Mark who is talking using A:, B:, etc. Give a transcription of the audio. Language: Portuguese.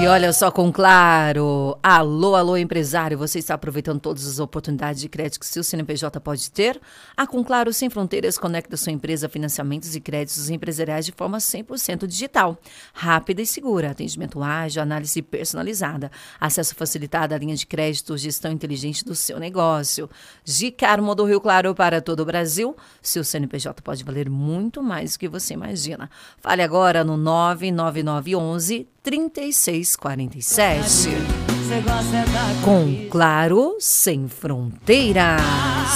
A: E olha só, com Claro, alô, alô empresário, você está aproveitando todas as oportunidades de crédito que seu CNPJ pode ter? A Com Claro Sem Fronteiras conecta sua empresa a financiamentos e créditos empresariais de forma 100% digital, rápida e segura, atendimento ágil, análise personalizada, acesso facilitado à linha de crédito, gestão inteligente do seu negócio. Gicarmo do Rio Claro para todo o Brasil, seu CNPJ pode valer muito mais do que você imagina. Fale agora no 99911 3647. Com Claro Sem Fronteiras.